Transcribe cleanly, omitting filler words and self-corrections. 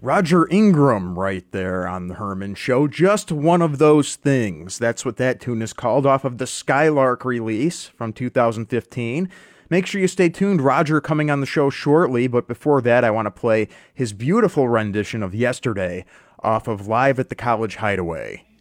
Roger Ingram right there on the Herman Show. Just one of those things. That's what that tune is called, off of the Skylark release from 2015. Make sure you stay tuned. Roger coming on the show shortly, but before that, I want to play his beautiful rendition of Yesterday off of Live at the College Hideaway.